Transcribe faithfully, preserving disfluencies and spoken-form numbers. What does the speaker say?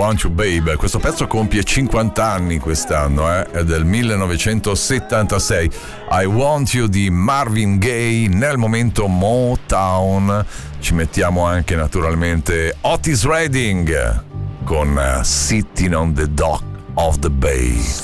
Want You Babe. Questo pezzo compie cinquanta anni quest'anno, eh? È del millenovecentosettantasei. I Want You di Marvin Gaye. Nel momento Motown ci mettiamo anche naturalmente Otis Redding con Sitting on the Dock of the Bay.